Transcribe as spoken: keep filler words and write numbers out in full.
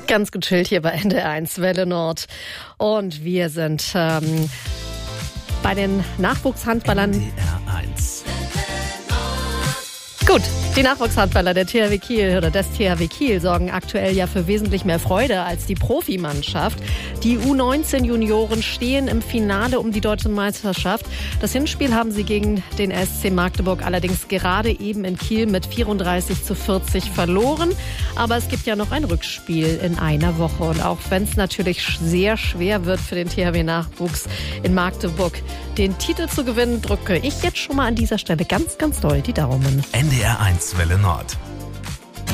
Ganz gechillt hier bei N D R eins Welle Nord. Und wir sind ähm, bei den Nachwuchshandballern. N D R eins. Gut, die Nachwuchshandballer der T H W Kiel oder des T H W Kiel sorgen aktuell ja für wesentlich mehr Freude als die Profimannschaft. Die U neunzehn Junioren stehen im Finale um die deutsche Meisterschaft. Das Hinspiel haben sie gegen den S C Magdeburg allerdings gerade eben in Kiel mit vierunddreißig zu vierzig verloren. Aber es gibt ja noch ein Rückspiel in einer Woche. Und auch wenn es natürlich sehr schwer wird für den T H W-Nachwuchs in Magdeburg, den Titel zu gewinnen, drücke ich jetzt schon mal an dieser Stelle ganz, ganz doll die Daumen. N D R eins Welle Nord.